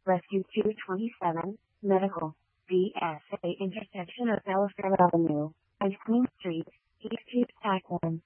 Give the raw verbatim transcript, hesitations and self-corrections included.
Rescue two twenty-seven, Medical, B S A intersection of Belfair Avenue, Ice Cream Street, East Tube Tack one.